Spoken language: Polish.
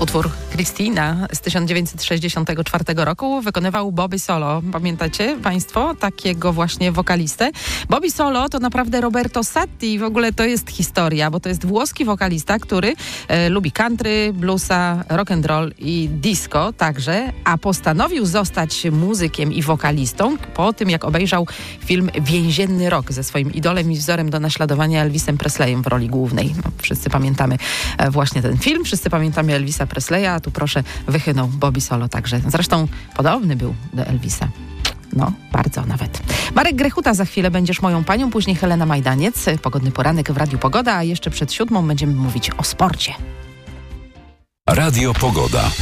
Utwór Christina z 1964 roku wykonywał Bobby Solo. Pamiętacie Państwo takiego właśnie wokalistę? Bobby Solo to naprawdę Roberto Satti. W ogóle to jest historia, bo to jest włoski wokalista, który lubi country, bluesa, rock and roll i disco także, a postanowił zostać muzykiem i wokalistą po tym, jak obejrzał film Więzienny rok ze swoim idolem i wzorem do naśladowania Elvisem Presleyem w roli głównej. No, wszyscy pamiętamy właśnie ten film, wszyscy pamiętamy Elvisa Presleya, a tu proszę wychynął Bobby Solo także. Zresztą podobny był do Elvisa. No, bardzo nawet. Marek Grechuta za chwilę będziesz moją panią, później Helena Majdaniec. Pogodny poranek w Radiu Pogoda, a jeszcze przed 7 będziemy mówić o sporcie. Radio Pogoda.